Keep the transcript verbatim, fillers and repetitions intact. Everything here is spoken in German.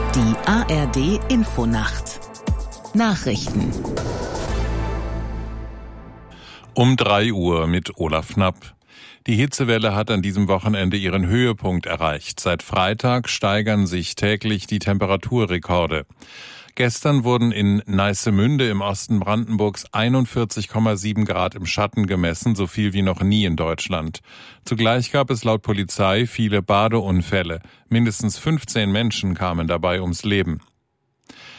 Die A R D Infonacht Nachrichten Um drei Uhr mit Olaf Knapp. Die Hitzewelle hat an diesem Wochenende ihren Höhepunkt erreicht. Seit Freitag steigern sich täglich die Temperaturrekorde. Gestern wurden in Neissemünde im Osten Brandenburgs einundvierzig Komma sieben Grad im Schatten gemessen, so viel wie noch nie in Deutschland. Zugleich gab es laut Polizei viele Badeunfälle. Mindestens fünfzehn Menschen kamen dabei ums Leben.